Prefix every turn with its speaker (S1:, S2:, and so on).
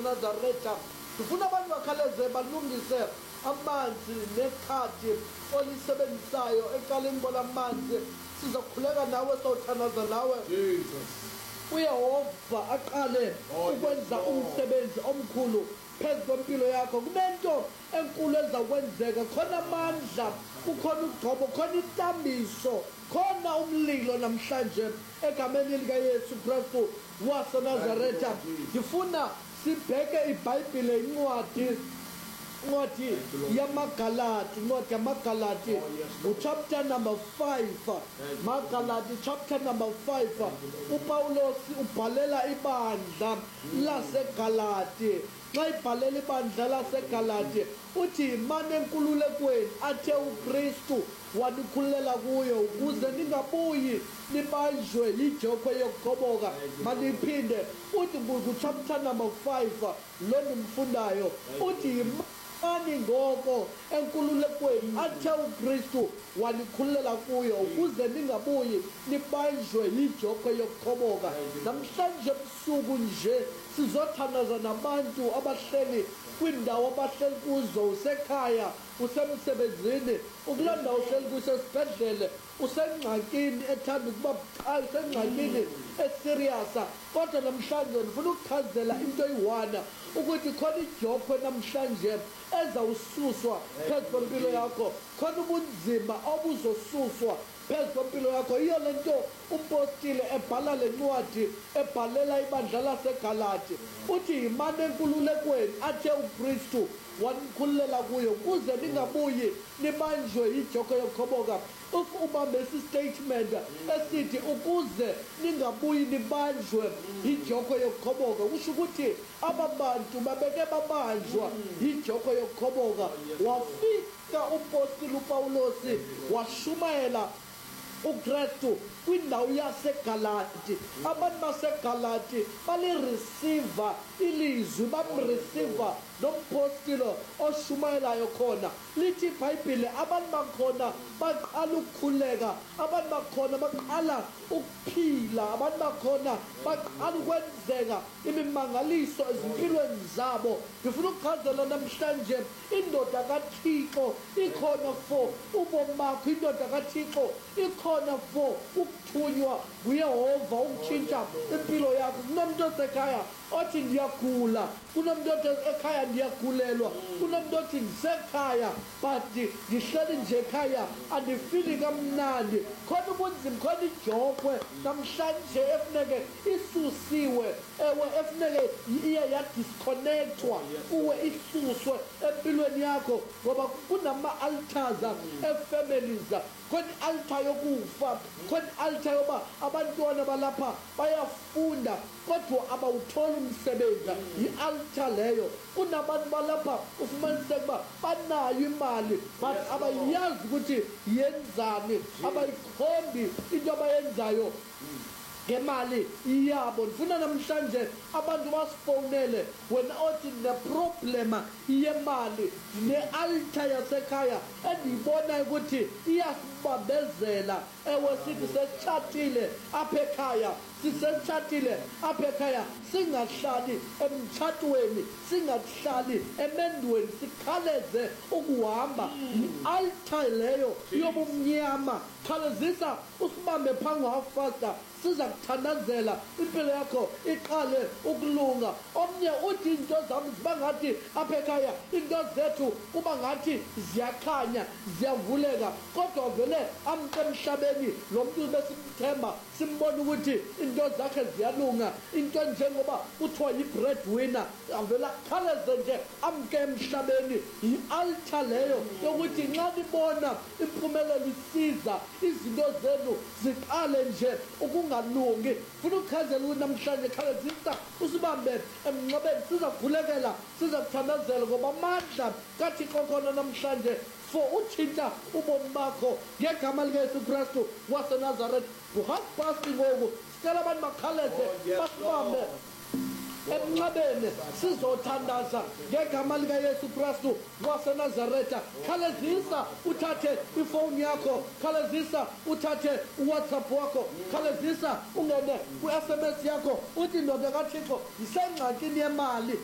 S1: waseNazaretha. Ndifuna abantu bakhaleze balungise amanzi nekhadi olisebenzisayo ecaleni kwalamanzi. Sizokhuleka nawe, sawuthandaza nawe. uYehova aqale ukwenza umsebenzi omkhulu phezu kwempilo yakho. Kunento enkulu ezakwenzeka, khona amandla, kukhona ugcobo, khona intambiso, khona umlilo namhlanje egameni likaYesu Kristu waseNazaretha. Ndifuna sibheke iBhayibhile, incwadi yamaGalati, chapter number 5. Magalati chapter number 5. uPawulos ubhalela ibandla laseGalati. Xa ibhalela ibandla laseGalati uthi, imane enkululekweni athe uKristu wanikhululela kuyo, ukuze ningabuyi nibanjwe yijokwe yokugqoboka. Maniphinde uthi chapter number 5 lo nimfundayo uthi, imani ngoko enkululekweni athe uKristu wanikhululela kuyo, ukuze ningabuyi nibanjwe yijokwe yokugqoboka. Namhlanje ebusuku nje sizothandaza nabantu abahleli kwindawo abahleli kuzo, usekhaya, usemsebenzini, ukuloo ndawo uhleli kusesibhedlele, usengxakini ethanda ukuba bucayi, usengxakini esiriyasa. Kodwa namhlanje ndifuna ukuchazela into eyi-1 ukuthi khona ijokwe namhlanje ezawususwa phezu kwempilo yakho, khona ubunzima obuzosuswa phezu kwempilo yakho. Iyo le nto umpostile ebhala le ncwadi ebhalela ibandla laseGalati uthi, imane enkululekweni athe uKristu wanikhululela kuyo, ukuze ningabuyi nibanjwe yijokwe yokugqoboka. Ubambe esi statement esithi ukuze ningabuyi nibanjwe yijokwe yokugqoboka, kusho ukuthi aba bantu babeke babanjwa yijokwe yokugqoboka. Wafika upostile uPawulosi washumayela uKristu kwindawo yaseGalati. Abantu baseGalati balireceiva ilizwi, bamreceiva nompostilo oshumayelayo khona. Lithi iBhayibhile abantu bakhona baqala ukukhuleka, abantu bakhona baqala ukuphila, abantu bakhona baqala ukwenzeka imimangaliso ezimpilweni zabo. Ndifuna ukuchazela namhlanje, indoda kaThixo ikhona for ubomi bakho, indoda kaThixo ikhona for ukuthunywa nguYehova ukutshintsha impilo yakho. Kunomuntu osekhaya othi ndiyagula, kunomuntu ekhaya ndiyagulelwa, kunomuntu othi ndisekhaya but ndihleli nje ekhaya andifili kamnandi. Khona ubunzima, khona ijokwe namhlanje efuneke isusiwe, efuneke iye yadisconnectwa, uwe isuswe empilweni yakho, ngoba kunama-altars efamilies. Khona i-altar yokufa, khona i-altar yoba abantwana balapha bayafunda kodwa abawutholi umsebenzi, i-altar leyo. Kunabantu balapha ufumaniseka uba banayo imali but abayazi ukuthi yenzani, abayikhombi into abayenzayo ngemali yabo. Ndifuna namhlanje abantu basifonele wena othi neproblema yemali, ne-altar yasekhaya endiyibonayo ukuthi iyasibambezela. Ewe sithi sesitshatile apha ekhaya, sisetshatile apha ekhaya, singahlali emtshatweni, singahlali emendweni, sikhaleze ukuhamba. I-altar leyo yobumnyama. Khalezisa usibambe phambi kwafasta, siza kuthandazela impilo yakho iqale ukulunga. Omnye uthi into zami ziba ngathi apha ekhaya, into zethu kuba ngathi ziyakhanya, ziyavuleka, kodwa vele amke emhlabeni lo muntu besimthemba, simbona ukuthi into zakhe ziyalunga, into njengoba kuthiwa yi-breadwinner, avela khaleze nje amke emhlabeni. Yi-altar leyo yokuthi nxa nibona impumelelo isiza, izinto zenu ziqale nje ukungalungi. Funa ukuchazela ukuthi namhlanje khalezisa usibambe emnqabeni, sizavulekela, sizakuthandazela, ngoba amandla kaThixo khona namhlanje for utshintsha ubomi bakho ngegama likaYesu Kristu waseNazaretha. Uhasipasti ngoku sicela abantu bakhaleze, basibambe emnqabeni, sizothandaza ngegama likaYesu Kristu waseNazaretha. Khalezisa uthathe ifowuni yakho, khalezisa uthathe uWhatsApp wakho, khalezisa ungene ku-SMS yakho uthi, ndoda kaThixo ndisengxakini yemali,